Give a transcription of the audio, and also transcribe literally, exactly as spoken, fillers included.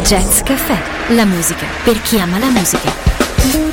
Jazz Café, la musica per chi ama la musica.